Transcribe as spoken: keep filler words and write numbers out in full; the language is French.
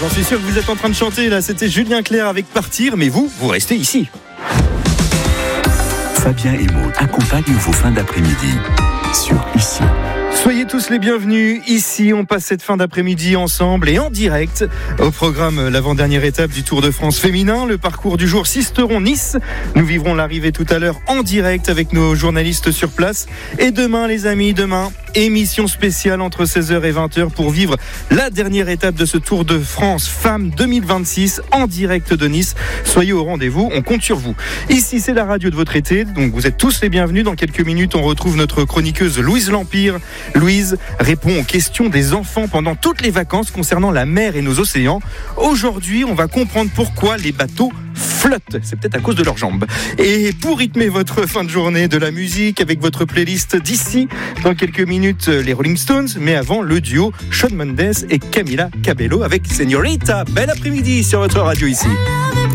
j'en suis sûr que vous êtes en train de chanter là, c'était Julien Clerc avec Partir, mais vous, vous restez ici. Fabien et Maud accompagnent vos fins d'après-midi sur Ici. Soyez tous les bienvenus. Ici, on passe cette fin d'après-midi ensemble et en direct. Au programme, l'avant-dernière étape du Tour de France féminin. Le parcours du jour, Sisteron-Nice. Nous vivrons l'arrivée tout à l'heure en direct avec nos journalistes sur place. Et demain, les amis, demain, émission spéciale entre seize heures et vingt heures pour vivre la dernière étape de ce Tour de France Femmes deux mille vingt-six en direct de Nice. Soyez au rendez-vous, on compte sur vous. Ici, c'est la radio de votre été, donc vous êtes tous les bienvenus. Dans quelques minutes, on retrouve notre chroniqueuse Louise L'Empire. Louise répond aux questions des enfants pendant toutes les vacances concernant la mer et nos océans. Aujourd'hui, on va comprendre pourquoi les bateaux flottent. C'est peut-être à cause de leurs jambes. Et pour rythmer votre fin de journée, de la musique avec votre playlist d'ici, dans quelques minutes, les Rolling Stones, mais avant, le duo Shawn Mendes et Camila Cabello avec Señorita. Bel après-midi sur votre radio ici.